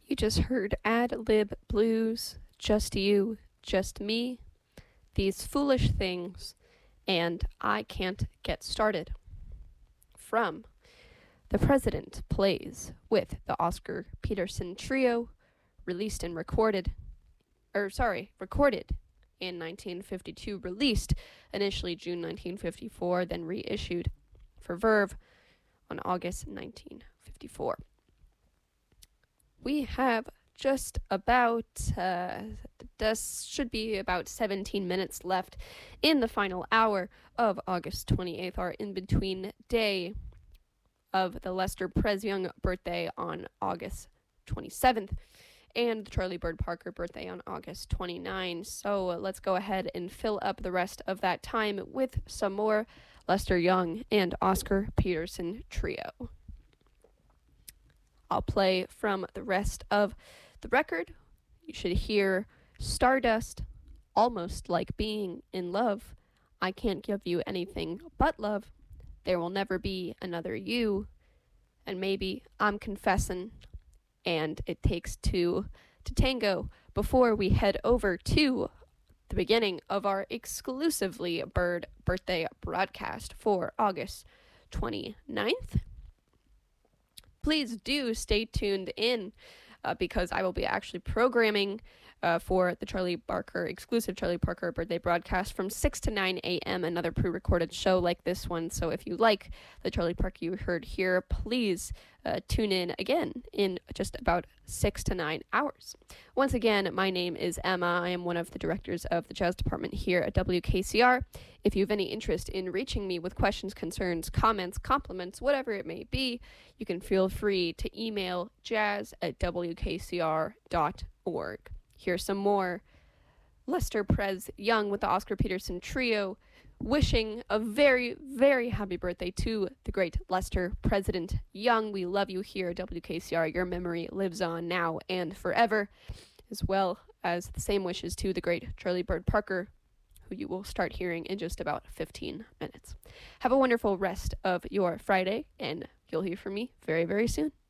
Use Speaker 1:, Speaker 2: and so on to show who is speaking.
Speaker 1: You just heard Ad Lib Blues, Just You, Just Me, These Foolish Things, and I Can't Get Started. From The President Plays with the Oscar Peterson Trio, released in 1952, released initially June 1954, then reissued for Verve on August 1954. We have just about, should be about 17 minutes left in the final hour of August 28th, our in-between day of the Lester Prez Young birthday on August 27th and the Charlie Bird Parker birthday on August 29th. So let's go ahead and fill up the rest of that time with some more Lester Young and Oscar Peterson Trio. I'll play from the rest of the record. You should hear Stardust, Almost Like Being in Love, I Can't Give You Anything But Love, There Will Never Be Another You, and maybe I'm Confessin', and It Takes Two to Tango, before we head over to the beginning of our exclusively Bird birthday broadcast for August 29th. Please do stay tuned in because I will be actually programming for the exclusive Charlie Parker birthday broadcast from 6 to 9 a.m., another pre-recorded show like this one. So if you like the Charlie Parker you heard here, please tune in again in just about 6 to 9 hours. Once again, my name is Emma. I am one of the directors of the jazz department here at WKCR. If you have any interest in reaching me with questions, concerns, comments, compliments, whatever it may be, you can feel free to email jazz@wkcr.org. Here's some more Lester Prez Young with the Oscar Peterson Trio, wishing a very, very happy birthday to the great Lester President Young. We love you here at WKCR. Your memory lives on now and forever, as well as the same wishes to the great Charlie Bird Parker, who you will start hearing in just about 15 minutes. Have a wonderful rest of your Friday, and you'll hear from me very, very soon.